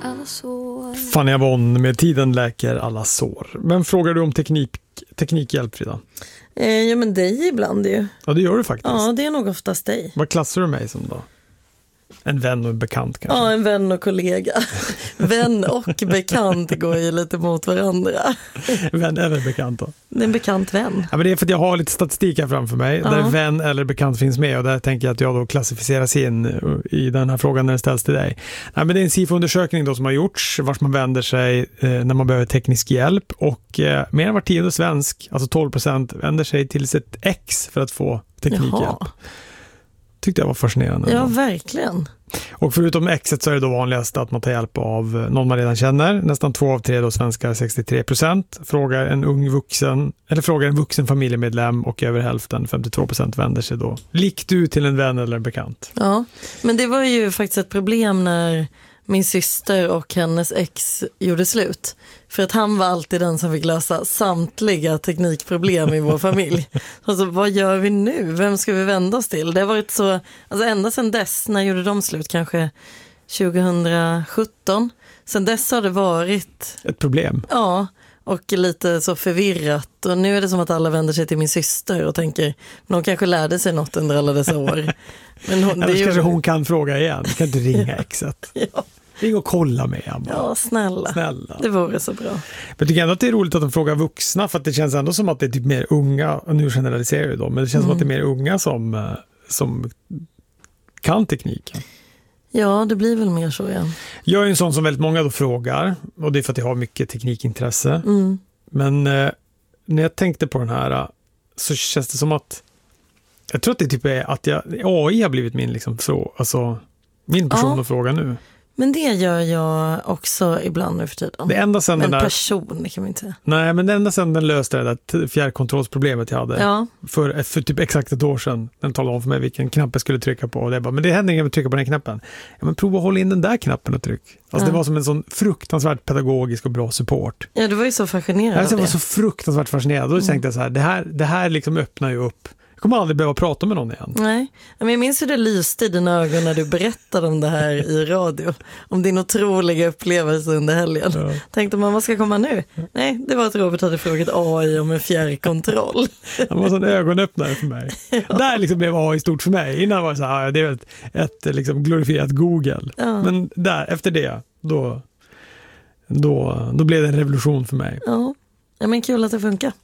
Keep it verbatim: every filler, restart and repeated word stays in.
alla sår. Fanny Avon med Tiden läker alla sår. Men frågar du om teknik, teknikhjälp, Frida? Eh, ja, men dig ibland ju. Ja, det gör du faktiskt. Ja, det är nog oftast dig. Vad klassar du mig som då? En vän och en bekant kanske? Ja, en vän och kollega. Vän och bekant går ju lite mot varandra. Vän eller bekant då? Det är en bekant vän. Ja, men det är för att jag har lite statistik här framför mig. Ja. Där vän eller bekant finns med. Och där tänker jag att jag då klassificeras in i den här frågan när den ställs till dig. Ja, men det är en SIFO-undersökning då som har gjorts. Vart man vänder sig eh, när man behöver teknisk hjälp. Och eh, mer än var tionde svensk, alltså tolv procent, vänder sig till sitt ex för att få teknikhjälp. Jaha. Tyckte jag var fascinerande. Ja, verkligen. Och förutom exet så är det då vanligast att man tar hjälp av någon man redan känner. Nästan två av tre då svenskar, sextiotre procent, frågar en ung vuxen eller frågar en vuxen familjemedlem och över hälften, femtiotvå procent, vänder sig då likt du till en vän eller en bekant. Ja, men det var ju faktiskt ett problem när min syster och hennes ex gjorde slut. För att han var alltid den som fick lösa samtliga teknikproblem i vår familj. Alltså, vad gör vi nu? Vem ska vi vända oss till? Det har varit så, alltså ända sedan dess, när gjorde de slut? Kanske tjugosjutton. Sen dess har det varit ett problem. Ja, och lite så förvirrat. Och nu är det som att alla vänder sig till min syster och tänker, någon kanske lärde sig något under alla dessa år. Men hon, det Eller ju... kanske hon kan fråga igen. Kan du ringa exet? Ja. Ring och kolla med Amma. Ja, snälla. snälla. Det vore så bra. Men jag tycker ändå att det är roligt att de frågar vuxna, för att det känns ändå som att det är typ mer unga, och nu generaliserar jag då, men det känns mm. som att det är mer unga som, som kan tekniken. Ja, det blir väl mer så igen. Jag är en sån som väldigt många då frågar, och det är för att jag har mycket teknikintresse. Mm. Men eh, när jag tänkte på den här så känns det som att jag tror att det typ är att jag, A I har blivit min liksom frå, alltså min person ja. Att fråga nu. Men det gör jag också ibland nu för tiden. Det enda sen men den där, person kan man inte säga. Nej, men det enda sen den löste det där fjärrkontrollsproblemet jag hade ja. för, för typ exakt ett år sedan. Den talade om för mig vilken knapp jag skulle trycka på. Och det bara, men det händer inget att trycka på den knappen. Ja, men prova att hålla in den där knappen och tryck. Alltså ja. Det var som en sån fruktansvärt pedagogisk och bra support. Ja, du var ju så fascinerad. Jag var så fruktansvärt fascinerad. Då mm. tänkte jag så här, det här, det här liksom öppnar ju upp. Jag kommer aldrig behöva prata med någon igen. Nej, men jag minns hur det lyste i dina ögon när du berättade om det här i radio. Om din otroliga upplevelse under helgen. Ja. Tänkte man, vad ska komma nu? Nej, det var att Robert hade frågat A I om en fjärrkontroll. Det var en sån ögonöppnare för mig. Ja. Där liksom blev A I stort för mig. Innan var det så här, det är ett, ett liksom glorifierat Google. Ja. Men där, efter det, då, då, då blev det en revolution för mig. Ja, ja men kul att det funkar.